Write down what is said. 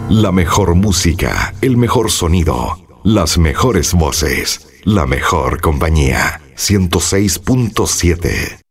La mejor música, el mejor sonido, las mejores voces, la mejor compañía. 106.7